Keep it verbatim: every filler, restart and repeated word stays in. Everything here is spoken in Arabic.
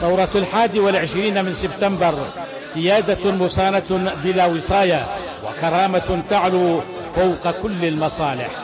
ثورة الحادي والعشرين من سبتمبر سيادة مصانة بلا وصاية، وكرامة تعلو فوق كل المصالح.